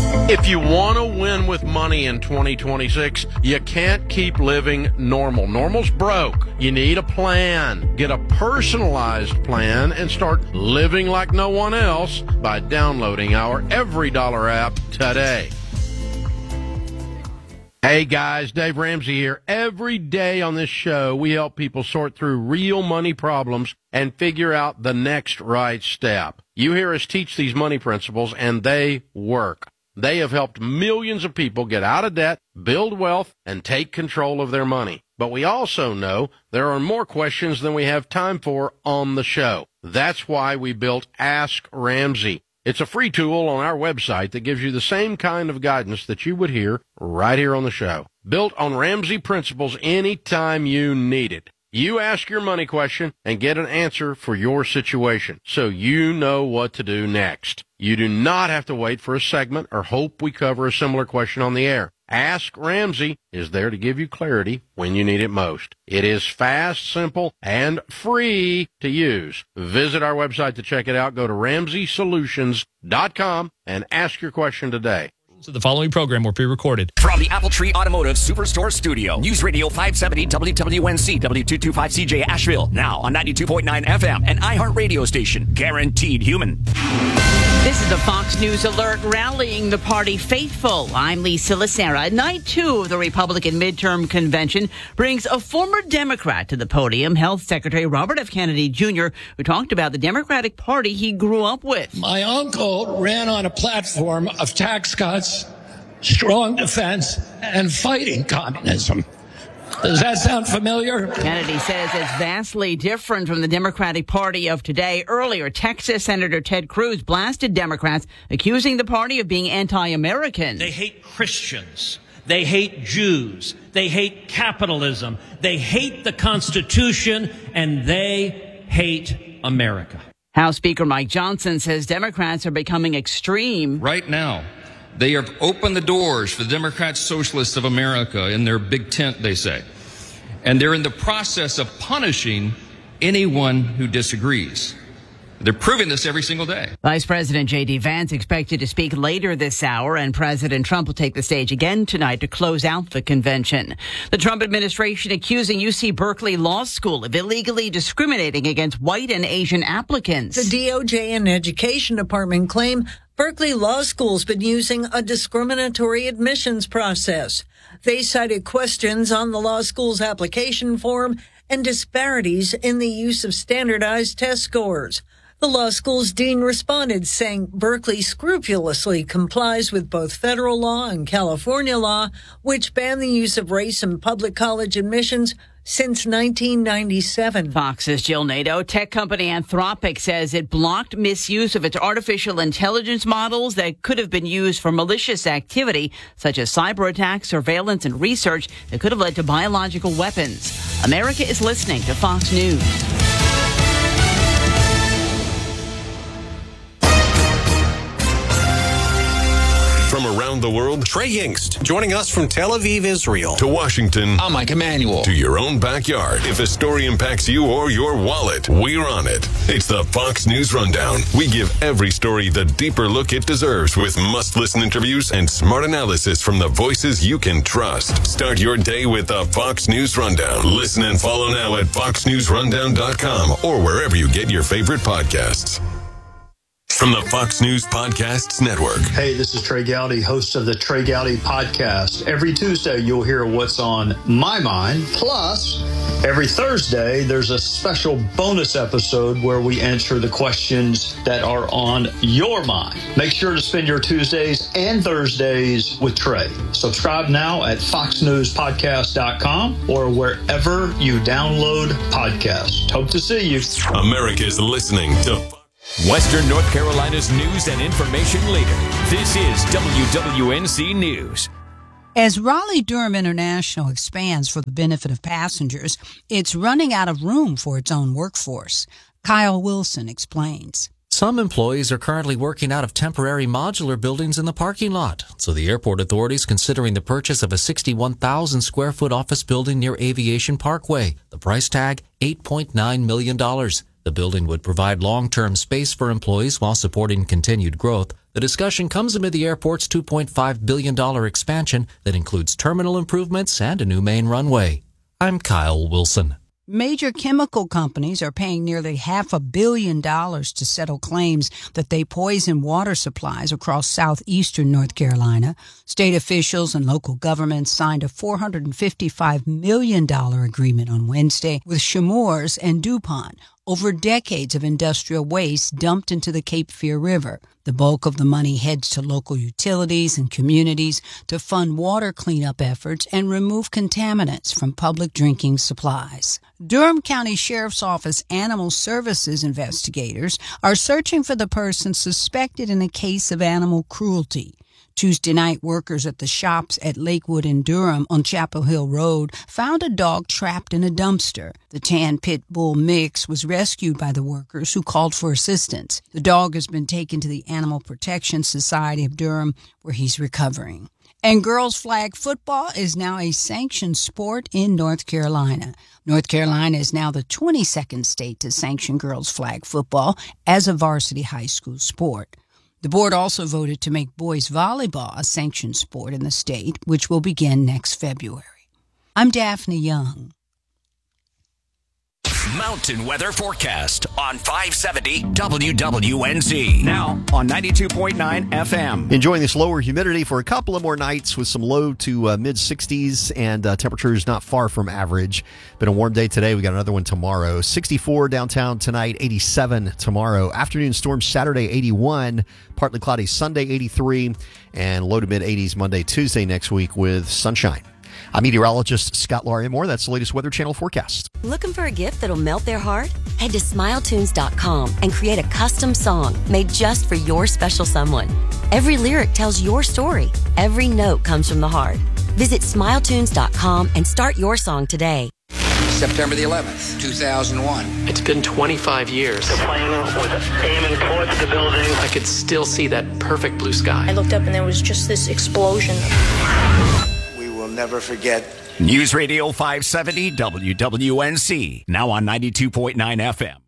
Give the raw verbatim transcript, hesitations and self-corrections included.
If you want to win with money in twenty twenty-six, you can't keep living normal. Normal's broke. You need a plan. Get a personalized plan and start living like no one else by downloading our Every Dollar app today. Hey guys, Dave Ramsey here. Every day on this show, we help people sort through real money problems and figure out the next right step. You hear us teach these money principles, and they work. They have helped millions of people get out of debt, build wealth, and take control of their money. But we also know there are more questions than we have time for on the show. That's why we built Ask Ramsey. It's a free tool on our website that gives you the same kind of guidance that you would hear right here on the show. Built on Ramsey principles anytime you need it. You ask your money question and get an answer for your situation, so you know what to do next. You do not have to wait for a segment or hope we cover a similar question on the air. Ask Ramsey is there to give you clarity when you need it most. It is fast, simple, and free to use. Visit our website to check it out. Go to ramsey solutions dot com and ask your question today. So the following program will be recorded from the Apple Tree Automotive Superstore Studio. News Radio five seventy W W N C, W two twenty-five C J Asheville. Now on ninety-two point nine F M, an iHeart radio station. Guaranteed human. This is the Fox News Alert rallying the party faithful. I'm Lisa Lacera. Night two of the Republican midterm convention brings a former Democrat to the podium, Health Secretary Robert F. Kennedy Junior, who talked about the Democratic Party he grew up with. My uncle ran on a platform of tax cuts, strong defense, and fighting communism. Does that sound familiar? Kennedy says it's vastly different from the Democratic Party of today. Earlier, Texas Senator Ted Cruz blasted Democrats, accusing the party of being anti-American. They hate Christians. They hate Jews. They hate capitalism. They hate the Constitution, and they hate America. House Speaker Mike Johnson says Democrats are becoming extreme. Right now, they have opened the doors for the Democrat Socialists of America in their big tent, they say. And they're in the process of punishing anyone who disagrees. They're proving this every single day. Vice President J D. Vance expected to speak later this hour, and President Trump will take the stage again tonight to close out the convention. The Trump administration accusing U C Berkeley Law School of illegally discriminating against white and Asian applicants. The D O J and Education Department claim Berkeley Law School's been using a discriminatory admissions process. They cited questions on the law school's application form and disparities in the use of standardized test scores. The law school's dean responded, saying Berkeley scrupulously complies with both federal law and California law, which ban the use of race in public college admissions since nineteen ninety-seven. Fox's Jill Nato. Tech company Anthropic says it blocked misuse of its artificial intelligence models that could have been used for malicious activity, such as cyber attacks, surveillance, and research that could have led to biological weapons. America is listening to Fox News. From around the world, Trey Yingst, joining us from Tel Aviv, Israel. To Washington, I'm Mike Emanuel. To your own backyard. If a story impacts you or your wallet, we're on it. It's the Fox News Rundown. We give every story the deeper look it deserves with must-listen interviews and smart analysis from the voices you can trust. Start your day with the Fox News Rundown. Listen and follow now at fox news rundown dot com or wherever you get your favorite podcasts. From the Fox News Podcasts Network. Hey, this is Trey Gowdy, host of the Trey Gowdy Podcast. Every Tuesday, you'll hear what's on my mind. Plus, every Thursday, there's a special bonus episode where we answer the questions that are on your mind. Make sure to spend your Tuesdays and Thursdays with Trey. Subscribe now at fox news podcast dot com or wherever you download podcasts. Hope to see you. America's listening to Western North Carolina's news and information leader. This is W W N C News. As Raleigh-Durham International expands for the benefit of passengers, it's running out of room for its own workforce. Kyle Wilson explains. Some employees are currently working out of temporary modular buildings in the parking lot, so the airport authority is considering the purchase of a sixty-one thousand square foot office building near Aviation Parkway. The price tag, eight point nine million dollars. The building would provide long-term space for employees while supporting continued growth. The discussion comes amid the airport's two point five billion dollars expansion that includes terminal improvements and a new main runway. I'm Kyle Wilson. Major chemical companies are paying nearly half a billion dollars to settle claims that they poison water supplies across southeastern North Carolina. State officials and local governments signed a four hundred fifty-five million dollars agreement on Wednesday with Chemours and DuPont over decades of industrial waste dumped into the Cape Fear River. The bulk of the money heads to local utilities and communities to fund water cleanup efforts and remove contaminants from public drinking supplies. Durham County Sheriff's Office Animal Services investigators are searching for the person suspected in a case of animal cruelty. Tuesday night, workers at the shops at Lakewood in Durham on Chapel Hill Road found a dog trapped in a dumpster. The tan pit bull mix was rescued by the workers who called for assistance. The dog has been taken to the Animal Protection Society of Durham, where he's recovering. And girls flag football is now a sanctioned sport in North Carolina. North Carolina is now the twenty-second state to sanction girls flag football as a varsity high school sport. The board also voted to make boys volleyball a sanctioned sport in the state, which will begin next February. I'm Daphne Young. Mountain weather forecast on five seventy W W N Z. Now on ninety-two point nine F M. Enjoying this lower humidity for a couple of more nights with some low to uh, mid sixties and uh, temperatures not far from average. Been a warm day today. We got another one tomorrow. sixty-four downtown tonight, eighty-seven tomorrow. Afternoon storm Saturday, eighty-one. Partly cloudy Sunday, eighty-three. And low to mid eighties Monday, Tuesday next week with sunshine. I'm meteorologist Scott Larimore. That's the latest Weather Channel forecast. Looking for a gift that'll melt their heart? Head to smile tunes dot com and create a custom song made just for your special someone. Every lyric tells your story. Every note comes from the heart. Visit smile tunes dot com and start your song today. September the eleventh, two thousand one. It's been twenty-five years. The plane was aiming towards the building. I could still see that perfect blue sky. I looked up and there was just this explosion. Never forget. News Radio five seventy W W N Z, now on ninety-two point nine F M.